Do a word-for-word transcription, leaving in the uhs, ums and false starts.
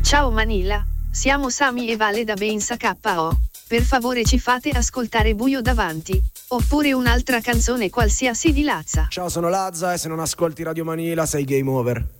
Ciao Manila, siamo Sami e Vale da Benza K O. Per favore ci fate ascoltare Buio davanti, oppure un'altra canzone qualsiasi di Lazza. Ciao, sono Lazza e se non ascolti Radio Manila sei game over.